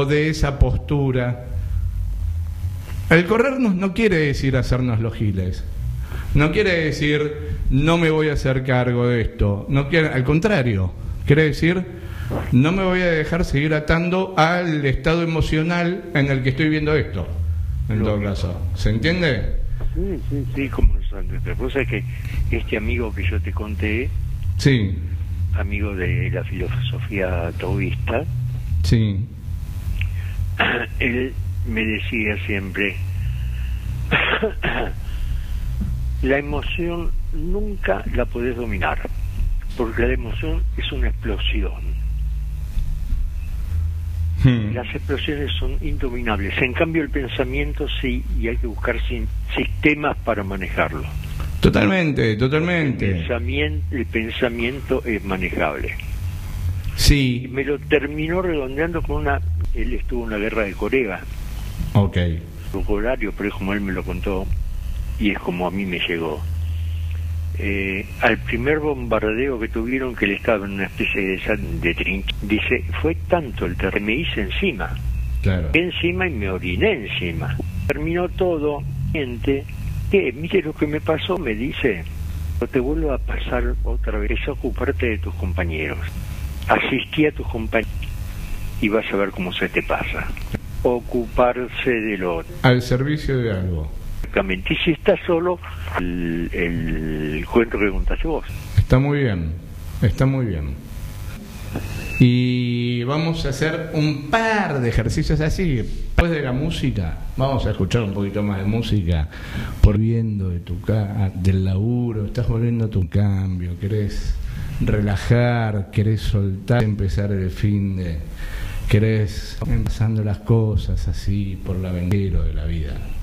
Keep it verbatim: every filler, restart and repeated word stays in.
de esa postura. El corrernos no quiere decir hacernos los giles, no quiere decir no me voy a hacer cargo de esto, no quiere, al contrario, quiere decir no me voy a dejar seguir atando al estado emocional en el que estoy viendo esto, en todo caso. ¿Se entiende? Sí, sí, sí, como la cosa es que este amigo que yo te conté, sí, amigo de la filosofía taoísta, sí, él me decía siempre, la emoción nunca la podés dominar, porque la emoción es una explosión. Hmm. Las explosiones son indominables. En cambio, el pensamiento sí, y hay que buscar sin, sistemas para manejarlo. Totalmente, totalmente. El pensamiento, el pensamiento es manejable. Sí. Y me lo terminó redondeando con una... Él estuvo en la guerra de Corea. Ok. Vocabulario, pero es como él me lo contó, y es como a mí me llegó. Eh, al primer bombardeo que tuvieron, que él estaba en una especie de, de trinchera, dice, fue tanto el terreno, me hice encima, claro, encima y me oriné encima. Terminó todo, gente, que mire lo que me pasó, me dice, no te vuelvo a pasar otra vez, es ocuparte de tus compañeros, asistí a tus compañeros y vas a ver cómo se te pasa. Ocuparse de lo al servicio de algo. Y si estás solo, el, el cuento que contaste vos. Está muy bien, está muy bien. Y vamos a hacer un par de ejercicios así. Después de la música, vamos a escuchar un poquito más de música. Por viendo de tu ca del laburo, estás volviendo a tu cambio, querés relajar, querés soltar, empezar el fin de... Querés empezando las cosas así por la aventura de la vida.